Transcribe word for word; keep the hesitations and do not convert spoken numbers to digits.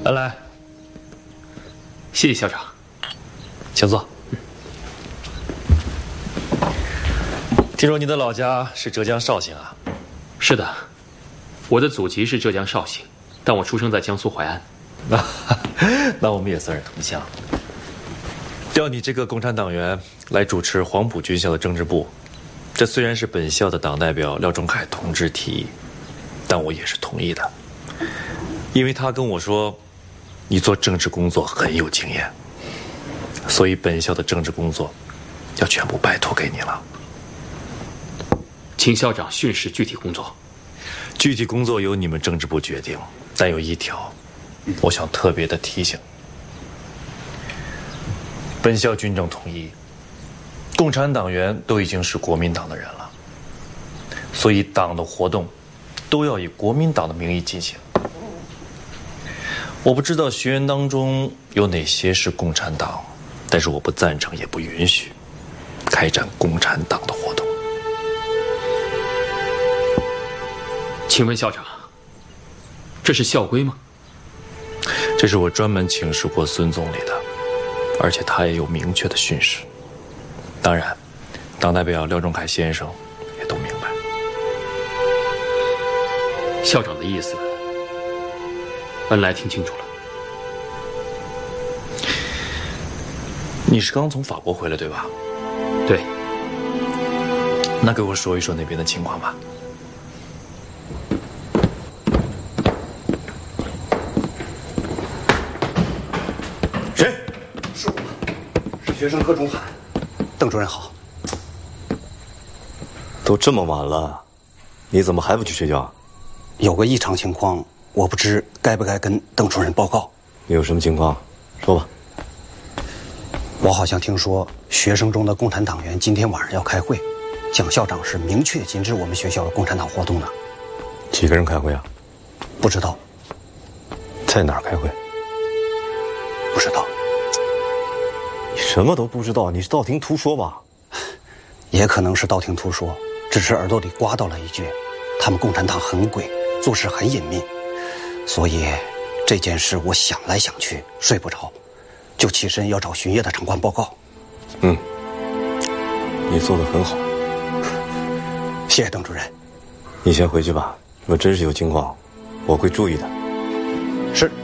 来来， 谢谢校长， 请坐。听说你的老家是浙江绍兴啊？ 是的，我的祖籍是浙江绍兴，但我出生在江苏淮安。 那那我们也算是同乡。调你这个共产党员来主持黄埔军校的政治部，这虽然是本校的党代表廖仲恺同志提议，但我也是同意的，因为他跟我说，你做政治工作很有经验，所以本校的政治工作要全部拜托给你了。 请校长训示具体工作。 具体工作由你们政治部决定，但有一条，我想特别的提醒。本校军政统一，共产党员都已经是国民党的人了，所以党的活动都要以国民党的名义进行。我不知道学员当中有哪些是共产党，但是我不赞成也不允许开展共产党的活动。 请问校长，这是校规吗？ 这是我专门请示过孙总理的，而且他也有明确的训示。当然，党代表廖仲恺先生也都明白。 校长的意思，恩来听清楚了。 你是刚从法国回来对吧？ 对。 那给我说一说那边的情况吧。 谁？是我，是学生何仲恺。邓主任好。 都这么晚了，你怎么还不去睡觉？ 有个异常情况，我不知该不该跟邓主任报告。 你有什么情况？说吧。 我好像听说学生中的共产党员今天晚上要开会，蒋校长是明确禁止我们学校共产党活动的。 几个人开会啊？ 不知道。 在哪儿开会？ 不知道。 你什么都不知道，你是道听途说吧？ 也可能是道听途说，只是耳朵里刮到了一句，他们共产党很鬼，做事很隐秘，所以这件事我想来想去睡不着，就起身要找巡夜的长官报告。 嗯，你做得很好。 谢谢邓主任。 你先回去吧，如果真是有情况，我会注意的。 是。